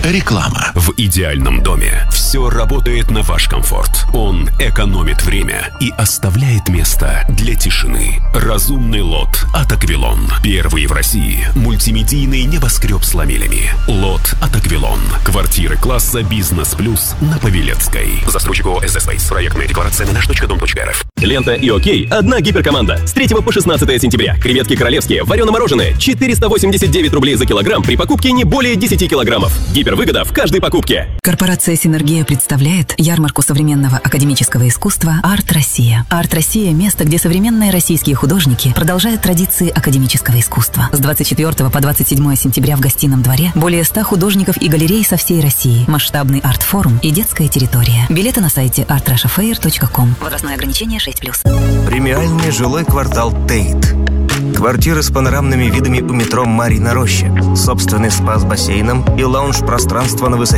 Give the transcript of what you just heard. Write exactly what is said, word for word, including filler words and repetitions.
Реклама. В идеальном доме все работает на ваш комфорт. Он экономит время и оставляет место для тишины. Разумный лот от Аквилон. Первый в России мультимедийный небоскреб с ламелями. Лот от Аквилон. Квартиры класса «Бизнес Плюс» на Павелецкой. Застройщик ООО «эс дэ Space». Проектная декларация на наш точка дом точка эр эф. Лента и Окей. Одна гиперкоманда. С третьего по шестнадцатое сентября. Креветки королевские, варено-мороженое. четыреста восемьдесят девять рублей за килограмм при покупке не более десяти килограммов. Гипервыгода в каждой покупке. Корпорация «Синергия» представляет ярмарку современного академического искусства «Арт Россия». «Арт Россия» — место, где современные российские художники продолжают традиции академического искусства. С двадцать четвёртого по двадцать седьмое сентября в Гостином дворе более ста художников и галерей со всей России, масштабный арт-форум и детская территория. Билеты на сайте арт раша фэйр точка ком. Возрастное ограничение шесть плюс. Премиальный жилой квартал «Тейт». Квартиры с панорамными видами у метро Марьина Роща. Собственный спа с бассейном и лаунж-пространство на высоте